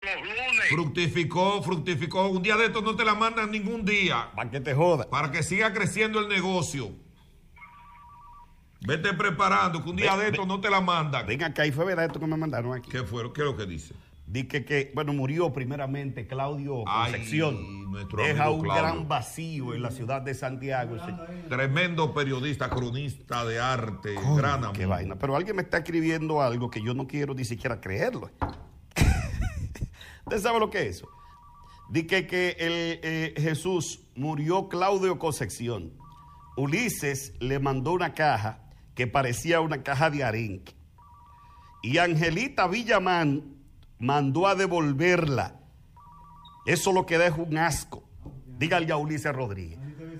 los lunes. Fructificó. Un día de estos no te la mandan ningún día. Para que te joda. Para que siga creciendo el negocio. Vete preparando, que un día de estos no te la mandan. Venga acá, y fue verdad esto que me mandaron aquí. ¿Qué fue? ¿Qué es lo que dice? Dice que, bueno, murió primeramente Claudio Concepción. Deja un Claudio. gran vacío en la ciudad de Santiago. Tremendo periodista, cronista de arte, gran amigo. Qué vaina. Pero alguien me está escribiendo algo que yo no quiero ni siquiera creerlo. ¿Usted sabe lo que es eso? Dice que Jesús murió Claudio Concepción. Ulises le mandó una caja que parecía una caja de arenque. Y Angelita Villamán mandó a devolverla. Eso lo que da es un asco. Dígale a Ulises Rodríguez.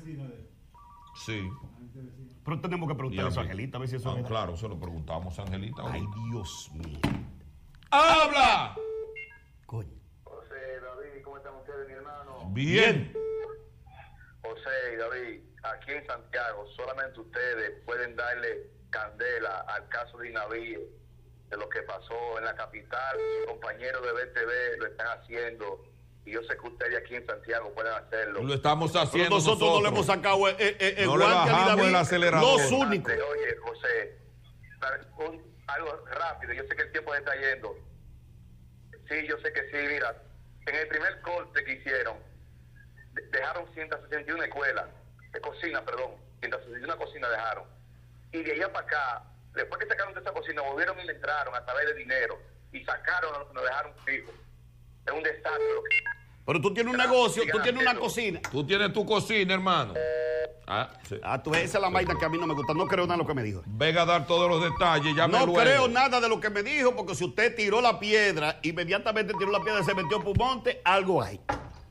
Sí. Pero tenemos que preguntarle eso a Angelita, a ver si eso es. Claro, se lo preguntamos a Angelita. Ay, Dios mío. ¡Habla! Coño. José, David, ¿cómo están ustedes, mi hermano? Bien. José y David, aquí en Santiago, solamente ustedes pueden darle candela al caso de Inavío, de lo que pasó en la capital. Sus compañeros de BTV lo están haciendo y yo sé que ustedes aquí en Santiago pueden hacerlo. Lo estamos haciendo. Pero nosotros no le hemos sacado el no le bajamos el acelerador. Los únicos. Oye, José, algo rápido, yo sé que el tiempo se está yendo. Sí, yo sé que sí, mira, en el primer corte que hicieron, dejaron 161 escuelas, de cocina, perdón, 161 cocinas dejaron. Y de allá para acá, después que sacaron de esa cocina, volvieron y le entraron a través de dinero y sacaron, nos dejaron fijos. Es un desastre. Pero tú tienes un negocio, tú tienes una cocina. Tú tienes tu cocina, hermano. Sí. Tú esa es la vaina que a mí no me gusta. No creo nada de lo que me dijo. Venga a dar todos los detalles. No creo nada de lo que me dijo, porque si usted tiró la piedra, inmediatamente tiró la piedra y se metió por un monte, algo hay.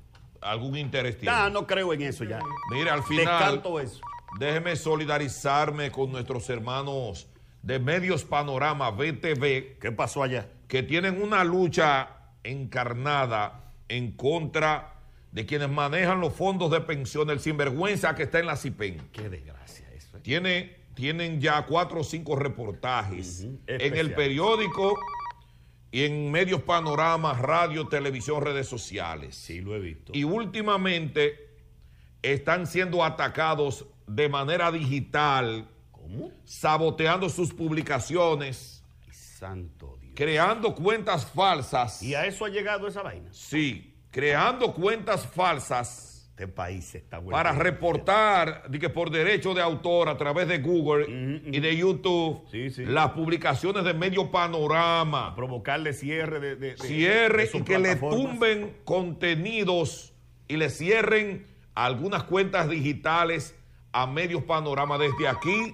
Algún interés tiene. No creo en eso ya. Mira, al final, descarto eso. Déjeme solidarizarme con nuestros hermanos de Medios Panorama, BTV. ¿Qué pasó allá? Que tienen una lucha encarnada en contra de quienes manejan los fondos de pensión, el sinvergüenza que está en la CIPEN. Qué desgracia eso. Tienen ya 4 o 5 reportajes en el periódico y en Medios Panorama, radio, televisión, redes sociales. Sí, lo he visto. Y últimamente están siendo atacados de manera digital. ¿Cómo? Saboteando sus publicaciones. Ay, santo Dios. Creando cuentas falsas. ¿Y a eso ha llegado esa vaina? Sí, creando cuentas falsas. Este país está bueno. Para reportar por derecho de autor a través de Google y de YouTube las publicaciones de Medio Panorama. Provocarle cierre cierre y que le tumben contenidos y le cierren algunas cuentas digitales a Medios Panorama. Desde aquí,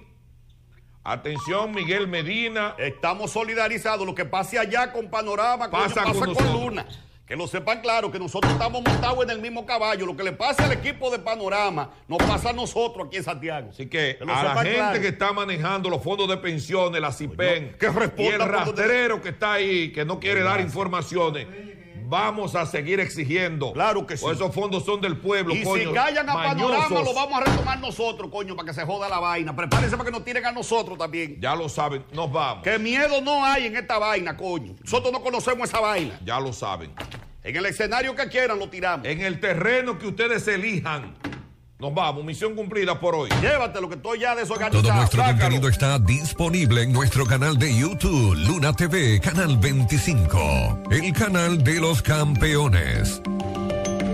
atención, Miguel Medina. Estamos solidarizados. Lo que pase allá con Panorama, pasa con Luna. Que lo sepan claro, que nosotros estamos montados en el mismo caballo. Lo que le pasa al equipo de Panorama, nos pasa a nosotros aquí en Santiago. Así que a la gente que está manejando los fondos de pensiones, la CIPEN, y el rastrero que está ahí, que no quiere dar informaciones, vamos a seguir exigiendo. Claro que sí. Pues esos fondos son del pueblo, y coño. Si callan a mañosos. Panorama, lo vamos a retomar nosotros, coño, para que se joda la vaina. Prepárense para que nos tiren a nosotros también. Ya lo saben, nos vamos. Que miedo no hay en esta vaina, coño. Nosotros no conocemos esa vaina. Ya lo saben. En el escenario que quieran lo tiramos. En el terreno que ustedes elijan. Nos vamos, misión cumplida por hoy. Llévatelo, que estoy ya desorganizado. Todo nuestro contenido está disponible en nuestro canal de YouTube, Luna TV, Canal 25, el canal de los campeones.